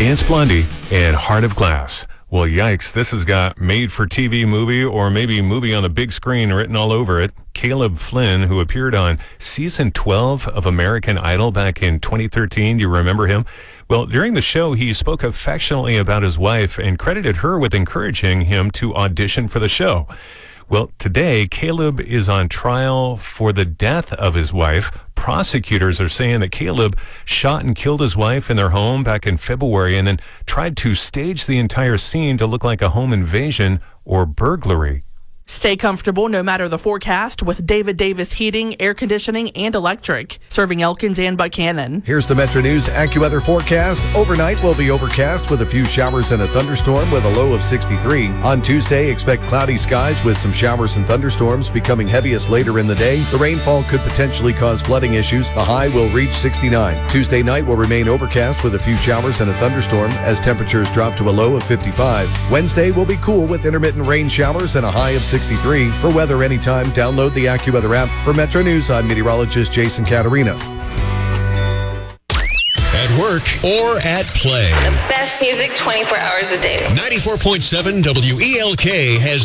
It's Blondie and Heart of Glass. Well, yikes, this has got made-for-TV movie or maybe movie on the big screen written all over it. Caleb Flynn, who appeared on season 12 of American Idol back in 2013. Do you remember him? Well, during the show, he spoke affectionately about his wife and credited her with encouraging him to audition for the show. Well, today, Caleb is on trial for the death of his wife. Prosecutors are saying that Caleb shot and killed his wife in their home back in February and then tried to stage the entire scene to look like a home invasion or burglary. Stay comfortable no matter the forecast with David Davis Heating, Air Conditioning, and Electric, serving Elkins and Buchanan. Here's the Metro News AccuWeather forecast. Overnight will be overcast with a few showers and a thunderstorm with a low of 63. On Tuesday, expect cloudy skies with some showers and thunderstorms becoming heaviest later in the day. The rainfall could potentially cause flooding issues. The high will reach 69. Tuesday night will remain overcast with a few showers and a thunderstorm as temperatures drop to a low of 55. Wednesday will be cool with intermittent rain showers and a high of 63. For weather anytime, download the AccuWeather app. For Metro News, I'm meteorologist Jason Caterina. At work or at play. The best music 24 hours a day. 94.7 WELK has